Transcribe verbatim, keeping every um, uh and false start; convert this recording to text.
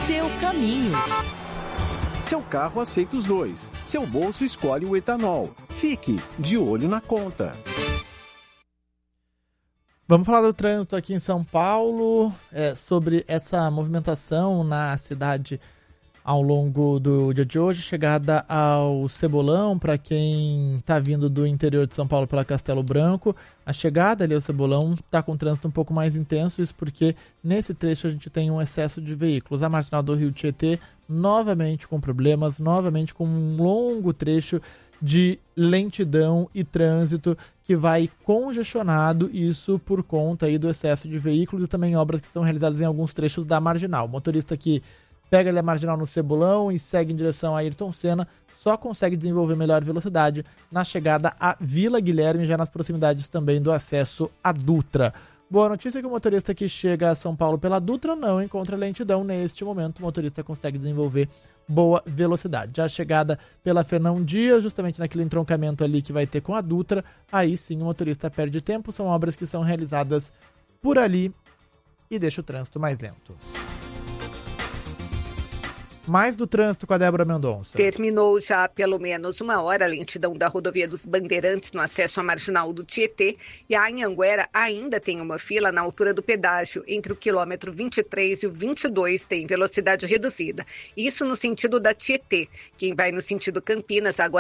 seu caminho. Seu carro aceita os dois. Seu bolso escolhe o etanol. Fique de olho na conta. Vamos falar do trânsito aqui em São Paulo, é, sobre essa movimentação na cidade ao longo do dia de hoje. Chegada ao Cebolão, para quem está vindo do interior de São Paulo pela Castelo Branco. A chegada ali ao Cebolão está com trânsito um pouco mais intenso, isso porque nesse trecho a gente tem um excesso de veículos. A marginal do Rio Tietê, novamente com problemas, novamente com um longo trecho de lentidão e trânsito que vai congestionado, isso por conta aí do excesso de veículos e também obras que são realizadas em alguns trechos da marginal. O motorista que pega ali a marginal no Cebolão e segue em direção a Ayrton Senna só consegue desenvolver melhor velocidade na chegada à Vila Guilherme, já nas proximidades também do acesso à Dutra. Boa notícia é que o motorista que chega a São Paulo pela Dutra não encontra lentidão. Neste momento, o motorista consegue desenvolver boa velocidade. Já a chegada pela Fernão Dias, justamente naquele entroncamento ali que vai ter com a Dutra, aí sim o motorista perde tempo. São obras que são realizadas por ali e deixa o trânsito mais lento. Mais do trânsito com a Débora Mendonça. Terminou já há pelo menos uma hora a lentidão da rodovia dos Bandeirantes no acesso à marginal do Tietê, e a Anhanguera ainda tem uma fila na altura do pedágio. Entre o quilômetro vinte e três e o vinte e dois tem velocidade reduzida. Isso no sentido da Tietê. Quem vai no sentido Campinas agora